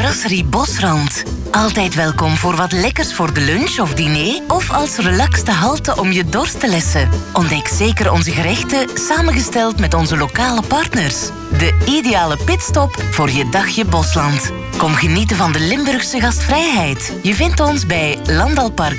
Brasserie Bosrand. Altijd welkom voor wat lekkers voor de lunch of diner of als relaxte halte om je dorst te lessen. Ontdek zeker onze gerechten samengesteld met onze lokale partners. De ideale pitstop voor je dagje Bosland. Kom genieten van de Limburgse gastvrijheid. Je vindt ons bij Landalpark